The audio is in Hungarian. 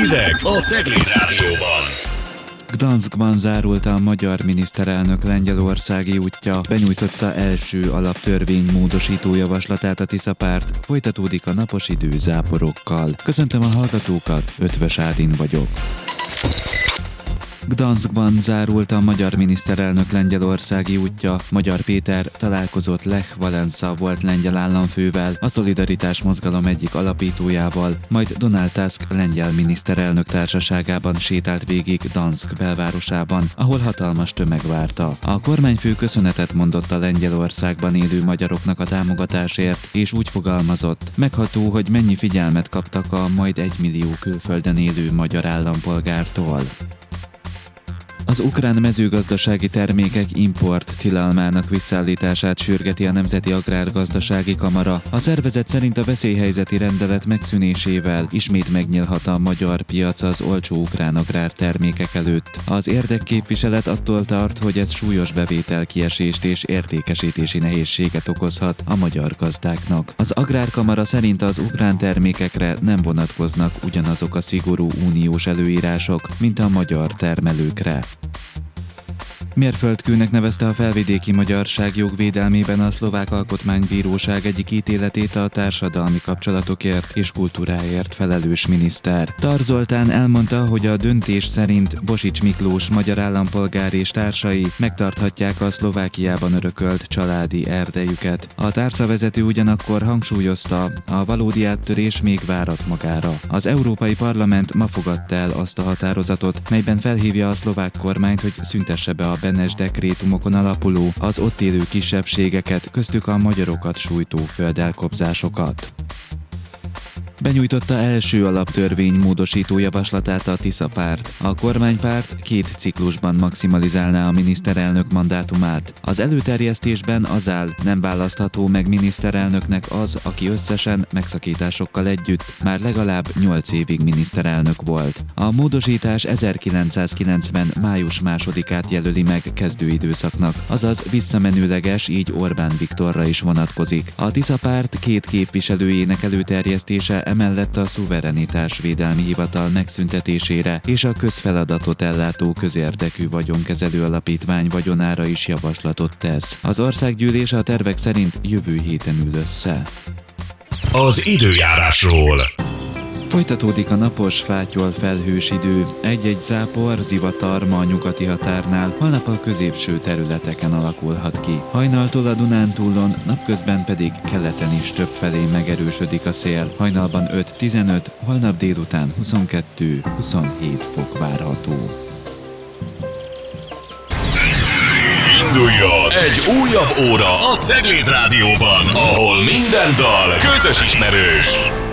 Hírek a Cegléd Rádióban. Gdanskban zárult a magyar miniszterelnök lengyelországi útja, benyújtotta első alaptörvénymódosító javaslatát a Tisza párt, folytatódik a napos idő záporokkal. Köszöntöm a hallgatókat, Ötvös Ádin vagyok. Gdanskban zárult a magyar miniszterelnök lengyelországi útja. Magyar Péter találkozott Lech Wałęsa volt lengyel államfővel, a Szolidaritás mozgalom egyik alapítójával, majd Donald Tusk lengyel miniszterelnök társaságában sétált végig Gdansk belvárosában, ahol hatalmas tömeg várta. A kormányfő köszönetet mondott a Lengyelországban élő magyaroknak a támogatásért, és úgy fogalmazott: megható, hogy mennyi figyelmet kaptak a majd 1 millió külföldön élő magyar állampolgártól. Az ukrán mezőgazdasági termékek import tilalmának visszaállítását sürgeti a Nemzeti Agrárgazdasági Kamara. A szervezet szerint a veszélyhelyzeti rendelet megszűnésével ismét megnyílhat a magyar piac az olcsó ukrán agrártermékek előtt. Az érdekképviselet attól tart, hogy ez súlyos bevételkiesést és értékesítési nehézséget okozhat a magyar gazdáknak. Az Agrárkamara szerint az ukrán termékekre nem vonatkoznak ugyanazok a szigorú uniós előírások, mint a magyar termelőkre. Mérföldkőnek nevezte a felvidéki magyarság jogvédelmében a Szlovák Alkotmánybíróság egyik ítéletét a társadalmi kapcsolatokért és kultúráért felelős miniszter. Tar Zoltán elmondta, hogy a döntés szerint Bosics Miklós magyar állampolgár és társai megtarthatják a Szlovákiában örökölt családi erdejüket. A tárcavezető ugyanakkor hangsúlyozta, a valódi áttörés még várat magára. Az Európai Parlament ma fogadta el azt a határozatot, melyben felhívja a szlovák kormányt, hogy szüntesse be a Benes dekrétumokon alapuló, az ott élő kisebbségeket, köztük a magyarokat sújtó földelkobzásokat. Benyújtotta első alaptörvénymódosító javaslatát a Tisza párt. A kormánypárt 2 ciklusban maximalizálná a miniszterelnök mandátumát. Az előterjesztésben az áll, nem választható meg miniszterelnöknek az, aki összesen megszakításokkal együtt már legalább 8 évig miniszterelnök volt. A módosítás 1990. május 2-át jelöli meg kezdőidőszaknak, azaz visszamenőleges, így Orbán Viktorra is vonatkozik. A Tisza párt 2 képviselőjének előterjesztése emellett a Szuverenitásvédelmi Hivatal megszüntetésére és a közfeladatot ellátó közérdekű vagyonkezelő alapítvány vagyonára is javaslatot tesz. Az országgyűlés a tervek szerint jövő héten ül össze. Az időjárásról. Folytatódik a napos, fátyol, felhős idő, egy-egy zápor, zivatar ma a nyugati határnál, holnap a középső területeken alakulhat ki. Hajnaltól a Dunántúlon, napközben pedig keleten is többfelé megerősödik a szél. Hajnalban 5-15, holnap délután 22-27 fok várható. Induljon egy újabb óra a Cegléd Rádióban, ahol minden dal közös ismerős.